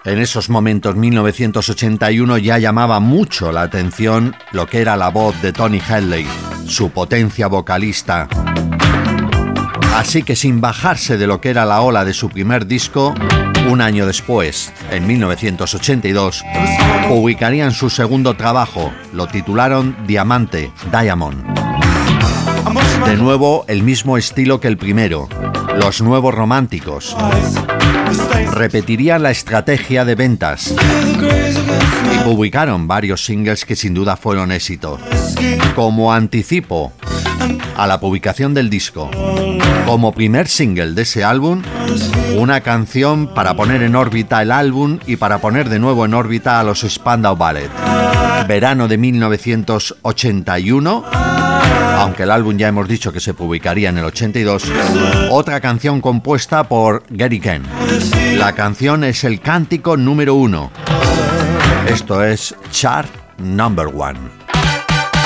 En esos momentos, 1981, ya llamaba mucho la atención lo que era la voz de Tony Hadley, su potencia vocalista. Así que sin bajarse de lo que era la ola de su primer disco, un año después, en 1982, publicarían su segundo trabajo, lo titularon Diamante, Diamond. De nuevo, el mismo estilo que el primero, los nuevos románticos. Repetirían la estrategia de ventas y publicaron varios singles que sin duda fueron éxito. Como anticipo a la publicación del disco, como primer single de ese álbum, una canción para poner en órbita el álbum y para poner de nuevo en órbita a los Spandau Ballet. Verano de 1981, aunque el álbum ya hemos dicho que se publicaría en el 82, otra canción compuesta por Gary Kent. La canción es el cántico número 1. Esto es Chart Number 1.